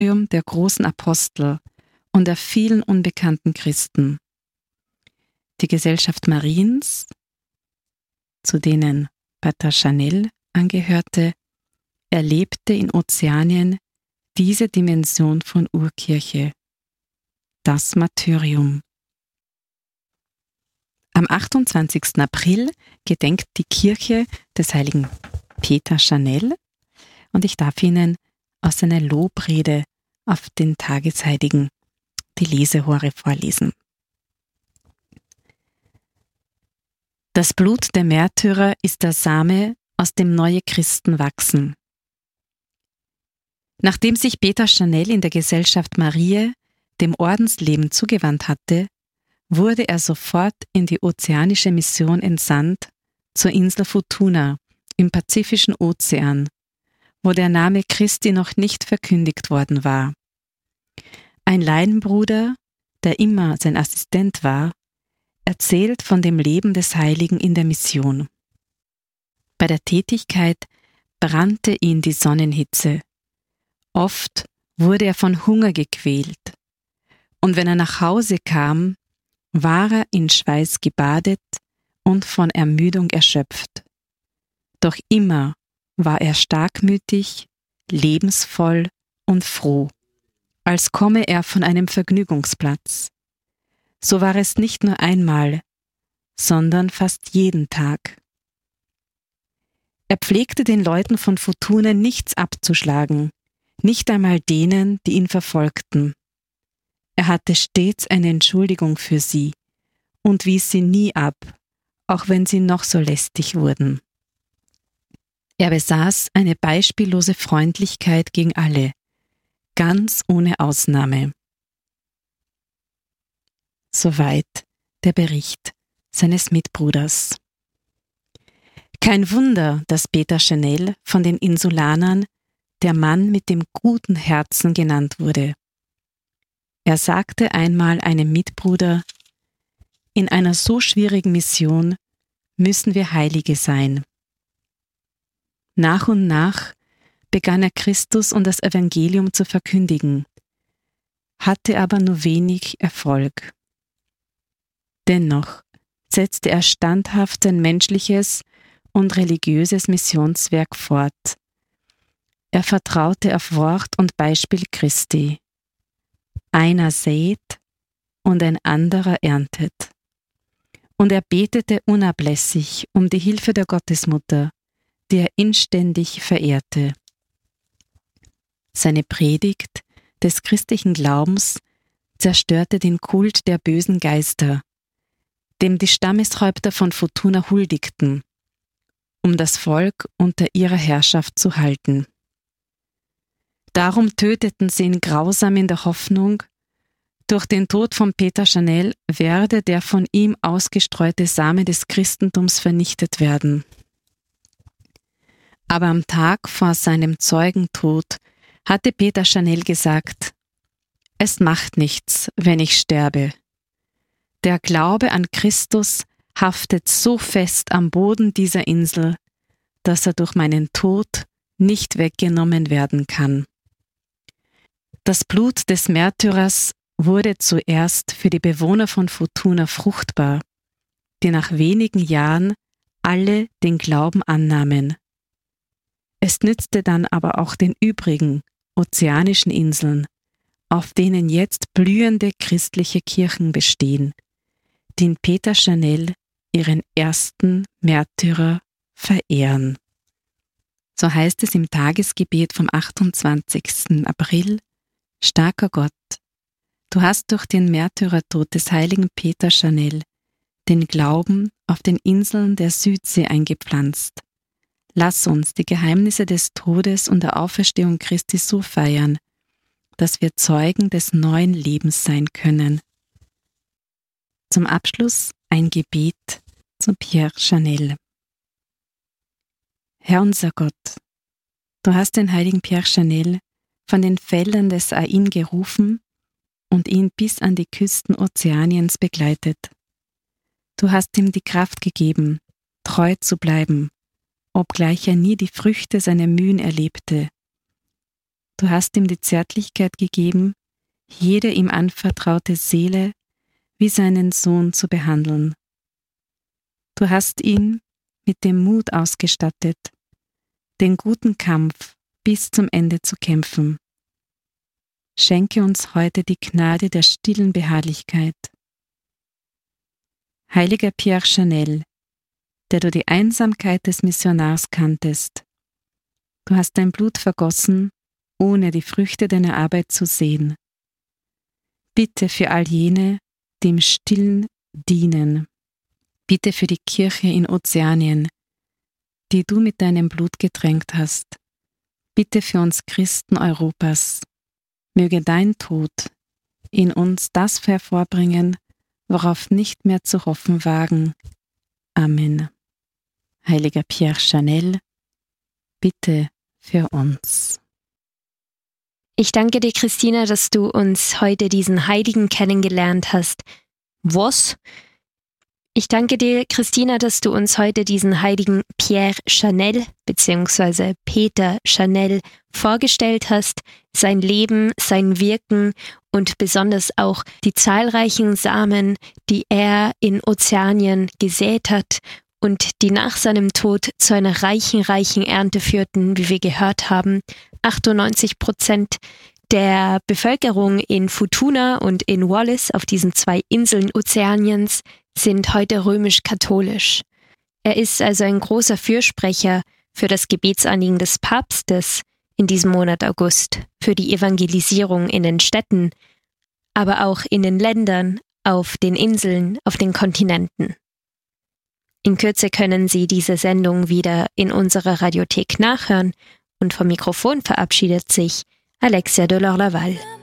der großen Apostel und der vielen unbekannten Christen. Die Gesellschaft Mariens, zu denen Pater Chanel angehörte, erlebte in Ozeanien diese Dimension von Urkirche, das Martyrium. Am 28. April gedenkt die Kirche des heiligen Peter Chanel und ich darf Ihnen aus seiner Lobrede auf den Tagesheiligen die Lesehore vorlesen. Das Blut der Märtyrer ist der Same, aus dem neue Christen wachsen. Nachdem sich Peter Chanel in der Gesellschaft Mariae dem Ordensleben zugewandt hatte, wurde er sofort in die ozeanische Mission entsandt zur Insel Futuna im Pazifischen Ozean, wo der Name Christi noch nicht verkündigt worden war. Ein Laienbruder, der immer sein Assistent war, erzählt von dem Leben des Heiligen in der Mission. Bei der Tätigkeit brannte ihn die Sonnenhitze. Oft wurde er von Hunger gequält. Und wenn er nach Hause kam, war er in Schweiß gebadet und von Ermüdung erschöpft. Doch immer war er starkmütig, lebensvoll und froh, als komme er von einem Vergnügungsplatz. So war es nicht nur einmal, sondern fast jeden Tag. Er pflegte den Leuten von Futuna nichts abzuschlagen, nicht einmal denen, die ihn verfolgten. Er hatte stets eine Entschuldigung für sie und wies sie nie ab, auch wenn sie noch so lästig wurden. Er besaß eine beispiellose Freundlichkeit gegen alle, ganz ohne Ausnahme. Soweit der Bericht seines Mitbruders. Kein Wunder, dass Peter Chanel von den Insulanern der Mann mit dem guten Herzen genannt wurde. Er sagte einmal einem Mitbruder: In einer so schwierigen Mission müssen wir Heilige sein. Nach und nach begann er Christus und das Evangelium zu verkündigen, hatte aber nur wenig Erfolg. Dennoch setzte er standhaft sein menschliches und religiöses Missionswerk fort. Er vertraute auf Wort und Beispiel Christi. Einer sät und ein anderer erntet. Und er betete unablässig um die Hilfe der Gottesmutter, die er inständig verehrte. Seine Predigt des christlichen Glaubens zerstörte den Kult der bösen Geister, dem die Stammeshäupter von Futuna huldigten, um das Volk unter ihrer Herrschaft zu halten. Darum töteten sie ihn grausam in der Hoffnung, durch den Tod von Peter Chanel werde der von ihm ausgestreute Same des Christentums vernichtet werden. Aber am Tag vor seinem Zeugentod hatte Peter Chanel gesagt: Es macht nichts, wenn ich sterbe. Der Glaube an Christus haftet so fest am Boden dieser Insel, dass er durch meinen Tod nicht weggenommen werden kann. Das Blut des Märtyrers wurde zuerst für die Bewohner von Futuna fruchtbar, die nach wenigen Jahren alle den Glauben annahmen. Es nützte dann aber auch den übrigen ozeanischen Inseln, auf denen jetzt blühende christliche Kirchen bestehen, die in Peter Chanel ihren ersten Märtyrer verehren. So heißt es im Tagesgebet vom 28. April: Starker Gott, du hast durch den Märtyrertod des heiligen Peter Chanel den Glauben auf den Inseln der Südsee eingepflanzt. Lass uns die Geheimnisse des Todes und der Auferstehung Christi so feiern, dass wir Zeugen des neuen Lebens sein können. Zum Abschluss ein Gebet zu Pierre Chanel. Herr unser Gott, du hast den heiligen Pierre Chanel von den Feldern des Ain gerufen und ihn bis an die Küsten Ozeaniens begleitet. Du hast ihm die Kraft gegeben, treu zu bleiben, obgleich er nie die Früchte seiner Mühen erlebte. Du hast ihm die Zärtlichkeit gegeben, jede ihm anvertraute Seele wie seinen Sohn zu behandeln. Du hast ihn mit dem Mut ausgestattet, den guten Kampf bis zum Ende zu kämpfen. Schenke uns heute die Gnade der stillen Beharrlichkeit. Heiliger Pierre Chanel, der du die Einsamkeit des Missionars kanntest, du hast dein Blut vergossen, ohne die Früchte deiner Arbeit zu sehen. Bitte für all jene, die im Stillen dienen. Bitte für die Kirche in Ozeanien, die du mit deinem Blut getränkt hast. Bitte für uns Christen Europas. Möge dein Tod in uns das hervorbringen, worauf nicht mehr zu hoffen wagen. Amen. Heiliger Pierre Chanel, bitte für uns. Ich danke dir, Christina, dass du uns heute diesen Heiligen kennengelernt hast. Was? Ich danke dir, Christina, dass du uns heute diesen Heiligen Pierre Chanel bzw. Peter Chanel vorgestellt hast, sein Leben, sein Wirken und besonders auch die zahlreichen Samen, die er in Ozeanien gesät hat und die nach seinem Tod zu einer reichen Ernte führten, wie wir gehört haben. 98% der Bevölkerung in Futuna und in Wallis, auf diesen 2 Inseln Ozeaniens, sind heute römisch-katholisch. Er ist also ein großer Fürsprecher für das Gebetsanliegen des Papstes in diesem Monat August, für die Evangelisierung in den Städten, aber auch in den Ländern, auf den Inseln, auf den Kontinenten. In Kürze können Sie diese Sendung wieder in unserer Radiothek nachhören und vom Mikrofon verabschiedet sich Alexia de Lorlaval.